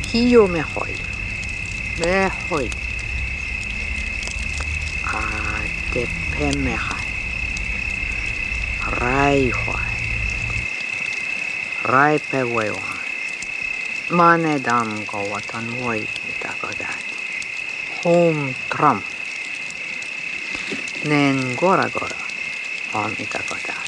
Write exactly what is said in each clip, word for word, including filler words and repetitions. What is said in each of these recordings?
Hiyo me hoi. Me hoi. A te pe me hai. Rai hoi. Rai pe wewa. Mane dam go watan woi ita go dat. Home tram. Nen gora gora. On ita go dat.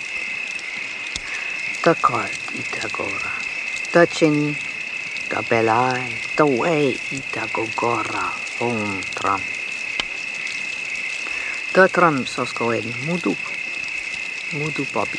Ta kart ita gora. Ta chin. Ta belai. Ta way ita go gora. Home tram. Ta tram sos go en mudu. Mudu Bobby.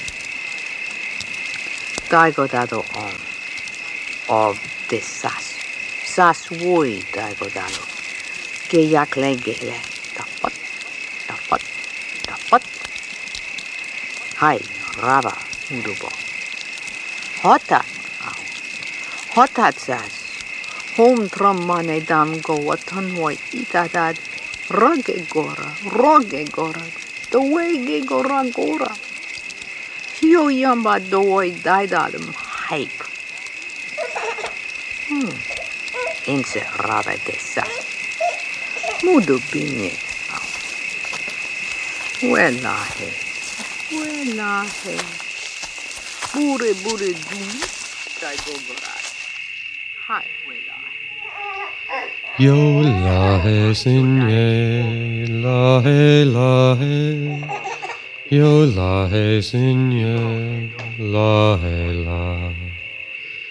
Ta go dado on. Of the sas. Sas woi ta go dado. Ke yak le gele. Tapat. Tapat. Tapat. Hai. Rava. Mudu bo. Hotat. Hotat sas. Home tram mane dam go watan woi ita dad. Rage gora. Roge gora. The way ge gora gora. Hio yamba doi daidadum hype. Hmm. Inse rave dessa. Mudu binye. Wela he. Wela he. Bure bure du. Dai go gora. Hai wela. Yo la he sinye, la he la he. Yo la he sinye, la he la.